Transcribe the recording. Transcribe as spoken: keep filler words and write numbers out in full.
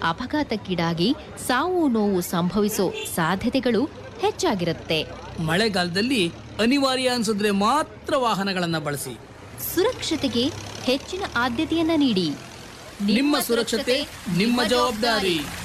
ಅಪಘಾತಕ್ಕೀಡಾಗಿ ಸಾವು ನೋವು ಸಂಭವಿಸೋ ಸಾಧ್ಯತೆಗಳು ಹೆಚ್ಚಾಗಿರುತ್ತೆ. ಮಳೆಗಾಲದಲ್ಲಿ ಅನಿವಾರ್ಯ ಅನ್ಸಿದ್ರೆ ಮಾತ್ರ ವಾಹನಗಳನ್ನ ಬಳಸಿ. ಸುರಕ್ಷತೆಗೆ ಹೆಚ್ಚಿನ ಆದ್ಯತೆಯನ್ನ ನೀಡಿ. ನಿಮ್ಮ ಸುರಕ್ಷತೆ ನಿಮ್ಮ ಜವಾಬ್ದಾರಿ.